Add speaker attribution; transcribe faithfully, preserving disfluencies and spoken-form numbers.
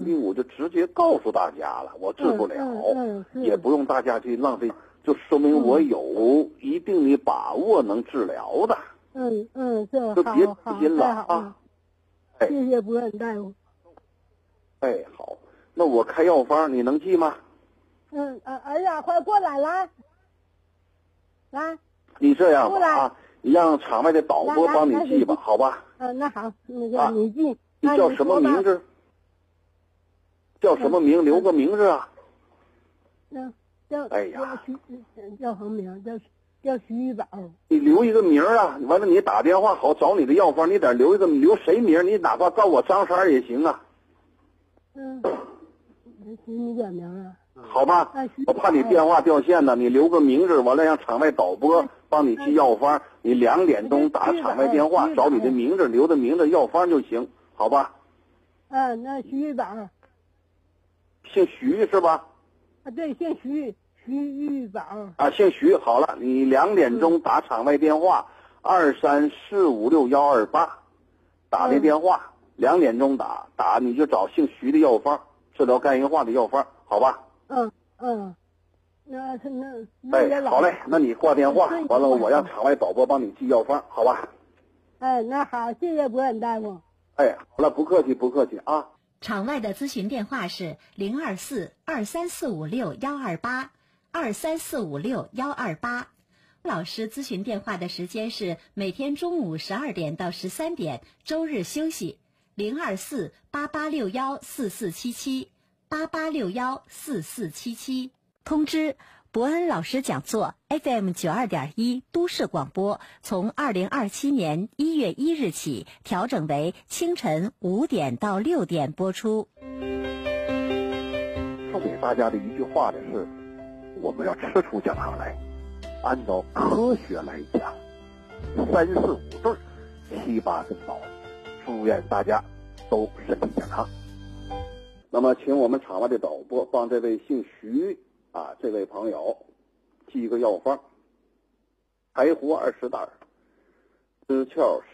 Speaker 1: 病我就直接告诉大家了，我治不了，
Speaker 2: 嗯嗯、
Speaker 1: 也不用大家去浪费，就说明我有一定的把握能治疗的。
Speaker 2: 嗯嗯，这
Speaker 1: 就别
Speaker 2: 好
Speaker 1: 担心了啊！哎，
Speaker 2: 谢谢博恩大夫。
Speaker 1: 哎，好，那我开药方你能记吗？
Speaker 2: 嗯呃，儿子，快过来来，来。
Speaker 1: 你这样吧啊，你让场外的导播帮你记吧，好吧？
Speaker 2: 嗯、呃，那好，那个你记。啊、
Speaker 1: 你叫什么名字？叫什么名？留个名字啊。
Speaker 2: 叫叫
Speaker 1: 哎呀，
Speaker 2: 叫什么名？叫叫徐玉宝。
Speaker 1: 你留一个名啊！完了，你打电话好找你的药方，你得留一个留谁名？你哪怕告我张三也行啊。
Speaker 2: 嗯，徐你点名啊？
Speaker 1: 好吧，我怕你电话掉线呢，你留个名字，完了让场外导播帮你记药方。你两点钟打场外电话，找你的名字，留的名字药方就行，好吧？
Speaker 2: 嗯，那徐玉宝。
Speaker 1: 姓徐是吧？
Speaker 2: 啊，对，姓徐，徐玉宝。
Speaker 1: 啊，姓徐。好了，你两点钟打场外电话，二三四五六幺二八，打的电话，两点钟打，打你就找姓徐的药方，治疗肝硬化的药方，好吧？
Speaker 2: 嗯嗯，那那那
Speaker 1: 哎，好嘞，那你挂电话，完了我让场外导播帮你记药方，好吧？
Speaker 2: 哎，那好，谢谢博恩大夫。
Speaker 1: 哎，好了，不客气，不客气啊。
Speaker 3: 场外的咨询电话是零二四二三四五六幺二八二三四五六幺二八。老师咨询电话的时间是每天中午十二点到十三点，周日休息。零二四八八六幺四四七七。八八六幺四四七七。通知：伯恩老师讲座 F M 九二点一都市广播，从二零二七年一月一日起调整为清晨五点到六点播出。
Speaker 1: 送给大家的一句话呢是：我们要吃出讲堂来，按照科学来讲，三四五对，七八根刀。祝愿大家都身体健康。那么，请我们场外的导播帮这位姓徐啊这位朋友记一个药方：柴胡二十袋，知壳